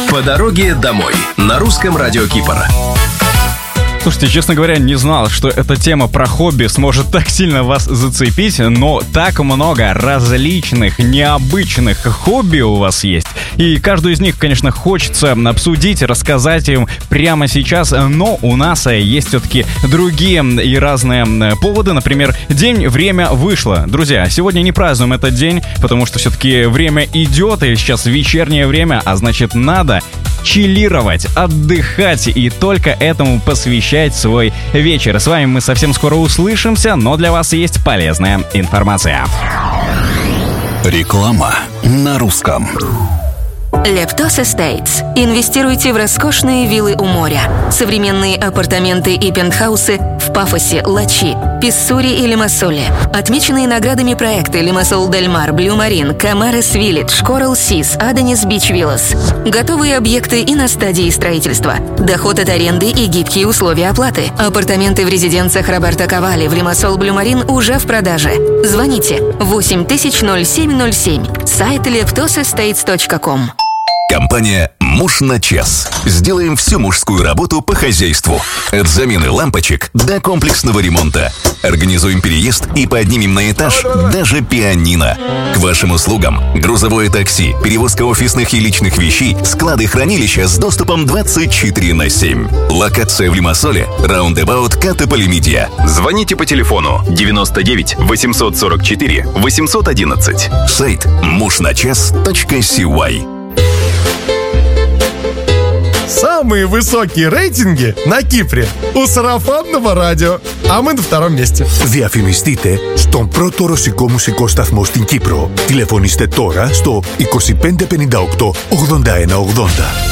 По дороге домой на русском радио Кипр. Слушайте, честно говоря, не знал, что эта тема про хобби сможет так сильно вас зацепить, но так много различных, необычных хобби у вас есть. И каждую из них, конечно, хочется обсудить, рассказать им прямо сейчас, но у нас есть все-таки другие и разные поводы. Например, день «Время вышло». Друзья, сегодня не празднуем этот день, потому что все-таки время идет, и сейчас вечернее время, а значит, надо чиллировать, отдыхать и только этому посвящать свой вечер. С вами мы совсем скоро услышимся, но для вас есть полезная информация. Реклама на русском. Leptos Estates. Инвестируйте в роскошные виллы у моря, современные апартаменты и пентхаусы в Пафосе, Лачи, Писсури и Лимассоле. Отмеченные наградами проекты Лимассол Дель Мар, Блю Марин, Камарес Виллидж, Коралл Сис, Аденис Бич Виллас. Готовые объекты и на стадии строительства. Доход от аренды и гибкие условия оплаты. Апартаменты в резиденциях Роберто Кавали в Лимассол Блю Марин уже в продаже. Звоните 8000-0707. Сайт leptosestates.com. Компания «Муж на час». Сделаем всю мужскую работу по хозяйству. От замены лампочек до комплексного ремонта. Организуем переезд и поднимем на этаж даже пианино. К вашим услугам грузовое такси, перевозка офисных и личных вещей, склады хранилища с доступом 24/7. Локация в Лимассоле, раундэбаут Катополимидия. Звоните по телефону 99 844 811. Сайт mujnaчас.cy. Самые высокие рейтинги на Кипре у Σαραφάνного радио. А мы на втором месте. Διαφημιστείτε στον πρώτο ρωσικό μουσικό σταθμό στην Κύπρο. Τηλεφωνήστε τώρα στο 2558 8180.